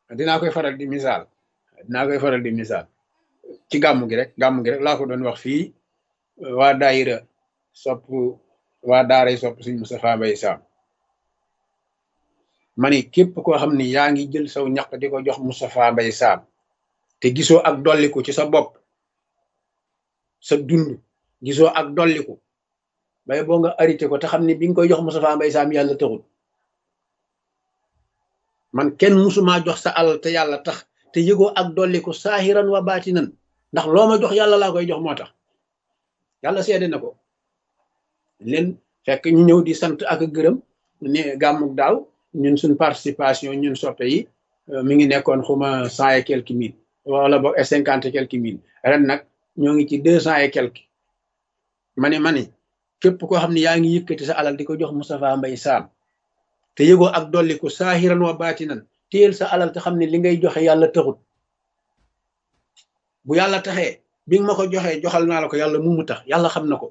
dinaa koy faral di misaal ci gàmmu gi rek laa ko doon wax fii waa daayira sopp waa daaray sopp suñ Moustapha Mbaye Sam ma ni képp koo xam ni yaa ngi jël saw ñaq di ko jox Moustapha Mbaye Sam te gisoo ak dolliku ci sa bopp sa dund gisoo ak dolliku bay boo nga arrêté ko te xam ni bi nga koy jox Moustapha Mbaye Sam yàlla taxul man kenn musumaa jox sa alal te yàlla tax te yëgoo ak dolliku saahiran wa baatinan ndax loo ma jox yàlla laa koy jox moo tax yàlla seede na ko leen fekk ñu ñëw di sant ak gërëm ne gàmmuk daaw ñun suñ participation ñun soppe yi mi ngi nekkoon xuma 100 et quelques mille wala boog 50 et quelques mille ren nag ñoo ngi ci 200 et quelques mani képp koo xam ne yaa ngi yëkkati sa alal di ko jox Moustapha Mbaye Sam te yëgoo ak dolliku saahiran wa baatinan téyel sa alal te xam ne li ngay joxe yàlla taxut bu yàlla taxee bi nga ma ko joxee joxal naa la ko yàlla mu tax yàlla xam na ko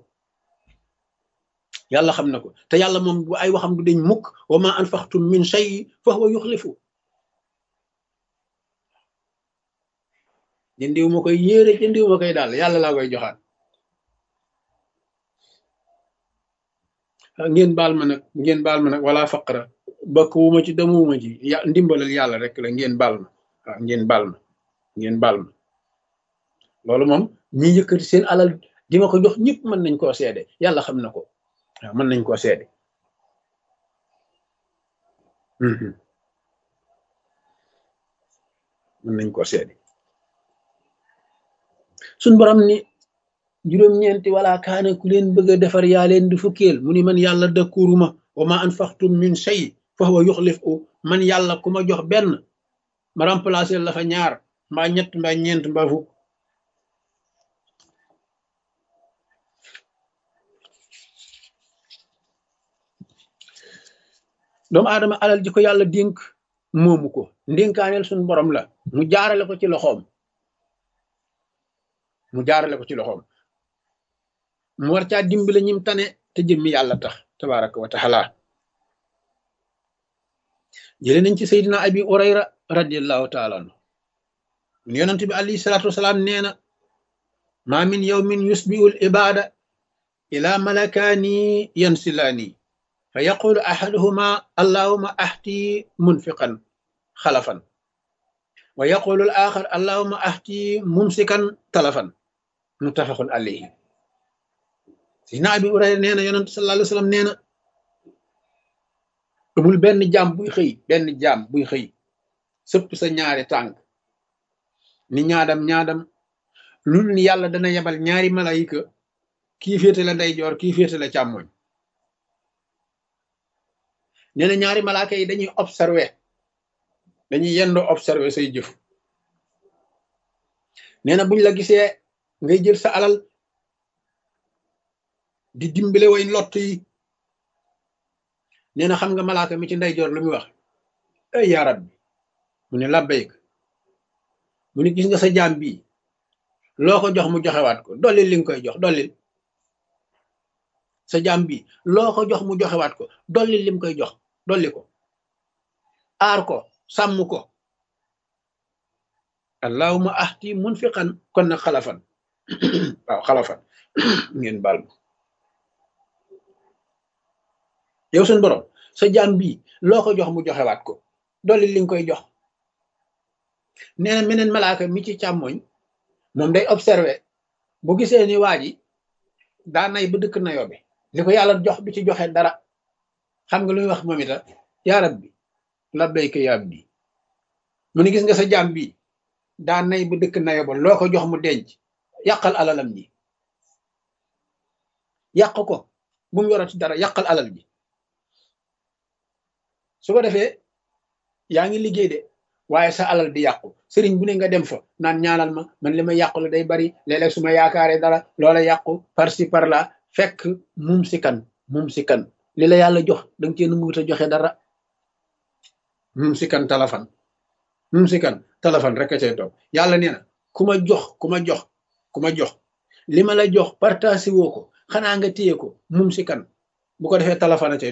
te yàlla moom bu ay waxam du dañ mukk wa ma anfaqtum min shay fa huwa yuxlifu jëndiw ma koy yéere jëndiw ma koy daal yàlla laa koy joxaat ngeen baal ma nag wala faqra bakk wu ma ci demuwuma ci ndimbalal yàlla rek la ngeen baal ma waaw ngeen baal ma loolu moom ñi yëkkati seen alal di ma ko jox ñëpp mën nañ koo seede yàlla xam na ko waaw mën nañ koo seede mën nañ koo seede suñ borom ni juróom-ñeenti wala kaane ku leen bëgg a defar yaa leen di fukkeel mu ni man yàlla dëkkuruma wa ma anfaqtum min shay fa huwa yuxlifu man yàlla ku ma jox benn ma remplacer la fa ñaar mbaa ñett mbaa ñeent mbaa fukk doomu aadama alal ji ko yàlla dénk moomu ko ndénkaaneel suñ borom la mu jaarale ko ci loxoom mu war caa dimbale ñim tane te jëmmi yàlla tax tabaraka wa taala jëlee nañ ci Seydina Abi Hurayra radiallahu taala anhu yonent bi alayhi salaatu wasalaam nee na ma min yawmin yusbihu al ibada ila malakaani yansilaani fa yaqulu ahaduhuma allahuma ahti munfiqan xalafan wa yaqulu al axar allahuma ahti mumsikan talafan muttafaqun alayhi Seydina Abi Hurayra nee na yonent sallallahu alayhi wa sallam nee na amul benn jaam buy xëy sëpp sa ñaari tànk ni ñaadam lu ni yàlla dana yebal ñaari malayika kii féete la ndeyjoor kii féete la càmmoñ nee na ñaari malaaka yi dañuy yendoo observé say jëf nee na buñ la gisee ngay jël sa alal di dimbale way lott yi nee na xam nga malaaka mi ci ndeyjoor lu muy wax ay yaa rabbi mu ne labbayk mu ne gis nga sa jaam bii loo ko jox mu joxewaat ko dollil li nga koy jox dollil sa jaam bii loo ko jox mu joxewaat ko dollil lim koy jox dolli ko aar ko sàmm ko allahumma ahti munfiqan kon nag xalafan waaw xalafan ngeen baal ma yow suñ borom sa jaam bii loo ko jox mu joxewaat ko dolli li nga koy jox nee na meneen malaaka mi ci càmmoñ moom day observé bu gisee ni waa ji daa nay ba dëkk nayoo bi li ko yàlla jox bi ci joxe dara xam nga lu muy wax moom ita yaa rabbi labbayka ya abdi mu ni gis nga sa jaam bii daa nay ba dëkk nayoo ba loo ko jox mu denc yàqal alalam ji yàq ko bu mu yorati dara yàqal alal ji su ko defee yaa ngi liggéey de waaye sa alal di yàqu sëriñ bu ne nga dem fa naan ñaanal ma man li ma yàqu la day bari léeg-léeg su ma yaakaaree dara loola yàqu par ci par là fekk mum si kan li la yàlla jox danga cee nanguwut a joxe dara mum si kan talafan rek a cay toog yàlla nee na ku ma jox li ma la jox partagé woo ko xanaa nga téye ko mum si kan bu ko defee talafan a cay